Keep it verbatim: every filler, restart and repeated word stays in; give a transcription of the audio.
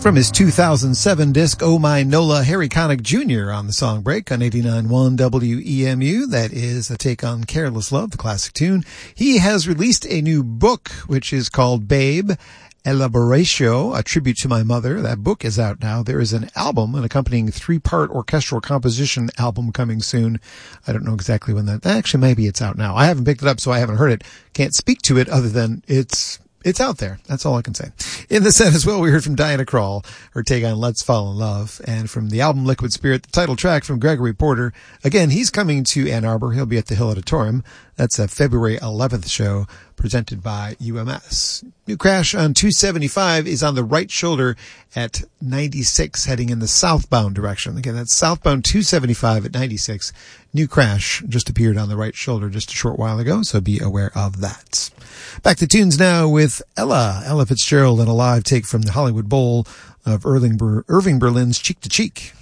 From his two thousand seven disc, Oh My Nola, Harry Connick Junior on the Song Break on eighty-nine point one W E M U. That is a take on Careless Love, the classic tune. He has released a new book, which is called Babe, Elaboratio, a tribute to my mother. That book is out now. There is an album, an accompanying three-part orchestral composition album coming soon. I don't know exactly when that, actually maybe it's out now. I haven't picked it up, so I haven't heard it. Can't speak to it other than it's It's out there. That's all I can say. In the set as well, we heard from Diana Krall, her take on Let's Fall in Love, and from the album Liquid Spirit, the title track from Gregory Porter. Again, he's coming to Ann Arbor. He'll be at the Hill Auditorium. That's a February eleventh show presented by U M S. New Crash on two seventy-five is on the right shoulder at ninety-six, heading in the southbound direction. Again, that's southbound two seventy-five at ninety-six. New Crash just appeared on the right shoulder just a short while ago, so be aware of that. Back to tunes now with Ella, Ella Fitzgerald, and a live take from the Hollywood Bowl of Irving, Ber- Irving Berlin's Cheek to Cheek.